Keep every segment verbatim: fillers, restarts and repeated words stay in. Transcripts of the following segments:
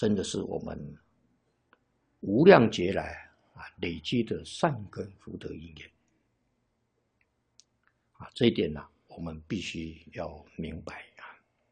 真的是我们无量劫来啊累积的善根福德因缘啊，这一点呢、啊，我们必须要明白啊。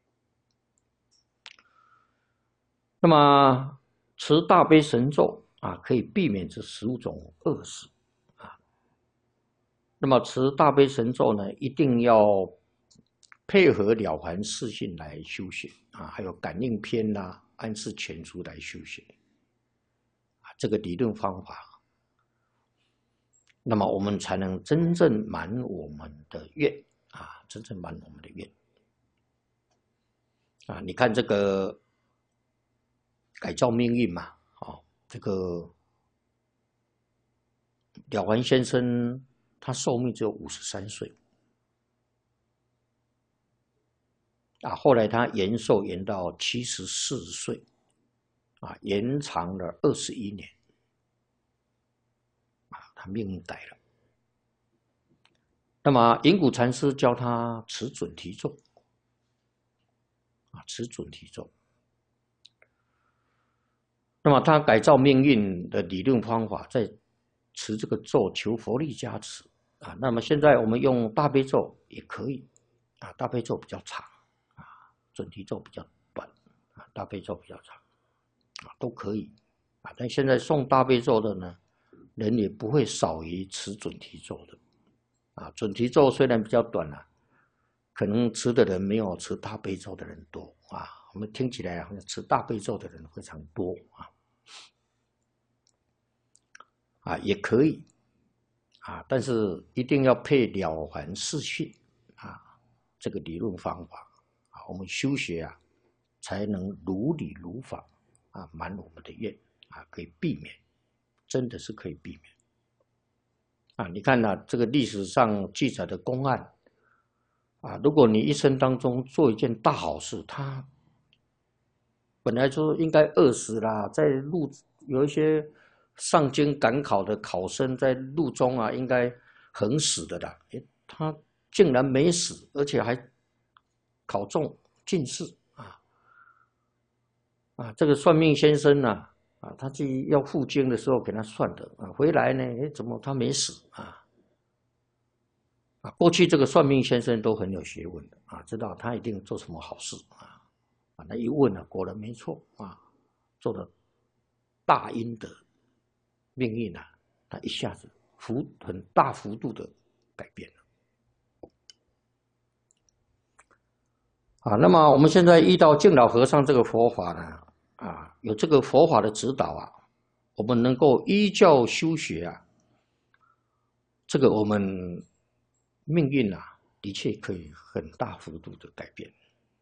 那么持大悲神咒啊，可以避免这十五种恶事啊。那么持大悲神咒呢，一定要配合了凡四训来修学啊，还有感应篇啦、啊、安世全书来修学啊，这个理论方法，那么我们才能真正满我们的愿啊，真正满我们的愿啊。你看这个改造命运嘛，哦，这个了凡先生他寿命只有五十三岁。啊，后来他延寿延到七十四岁，啊，延长了二十一年，啊，他命运改了。那么银谷禅师教他持准提咒，啊，持准提咒。那么他改造命运的理论方法，在持这个咒求佛力加持，啊，那么现在我们用大悲咒也可以，啊，大悲咒比较长。准提咒比较短，啊，大悲咒比较长，啊，都可以，啊，但现在诵大悲咒的呢，人也不会少于持准提咒的，啊，准提咒虽然比较短啊，可能持的人没有持大悲咒的人多啊，我们听起来好像持大悲咒的人非常多啊，啊，也可以，啊，但是一定要配了凡四训啊，这个理论方法。我们修学啊，才能如理如法啊，满我们的愿啊，可以避免，真的是可以避免啊。你看呢、啊，这个历史上记载的公案啊，如果你一生当中做一件大好事，他本来说应该饿死啦，在路有一些上京赶考的考生在路中啊，应该横死的啦，诶，他竟然没死，而且还考中进士啊啊！这个算命先生呢啊，啊，他自己要赴京的时候给他算的啊，回来呢，哎，怎么他没死啊？啊，过去这个算命先生都很有学问的啊，知道他一定做什么好事啊啊！那一问呢、啊，果然没错啊，做了大阴德，命运啊，他一下子幅很大幅度的改变了。啊，那么我们现在遇到净老和尚这个佛法呢，啊，有这个佛法的指导啊，我们能够依教修学啊，这个我们命运啊，的确可以很大幅度的改变。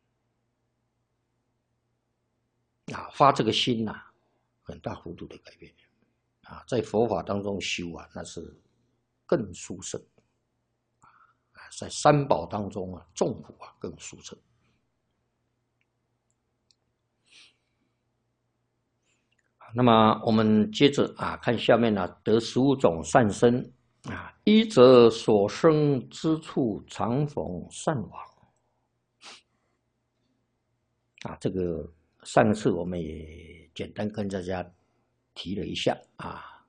啊，发这个心呐、啊，很大幅度的改变。啊，在佛法当中修啊，那是更殊胜。啊，在三宝当中啊，众苦啊更殊胜。那么我们接着啊看下面呢、啊，得十五种善身啊，一则所生之处常逢善往啊，这个上次我们也简单跟大家提了一下啊。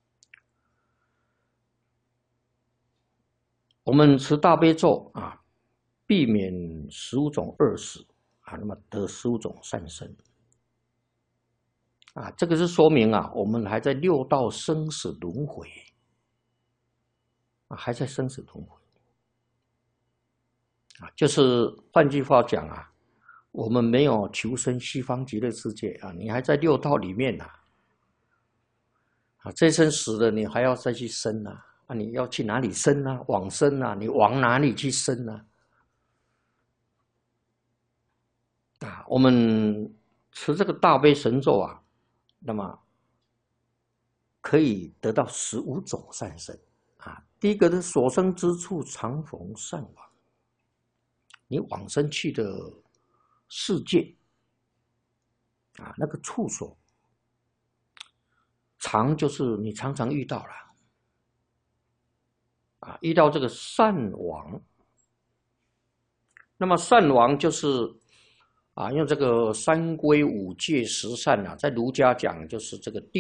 我们持大悲咒啊，避免十五种恶事啊，那么得十五种善身。啊，这个是说明啊，我们还在六道生死轮回，啊，还在生死轮回，啊，就是换句话讲啊，我们没有求生西方极乐世界啊，你还在六道里面呐，啊，这生死了，你还要再去生啊，啊，你要去哪里生啊？往生啊？你往哪里去生啊？啊，我们持这个大悲神咒啊。那么可以得到十五种善身啊。第一个是所生之处常逢善往，你往生去的世界啊，那个处所常就是你常常遇到了啊，遇到这个善王。那么善王就是啊，用这个三规五戒十善啊，在儒家讲就是这个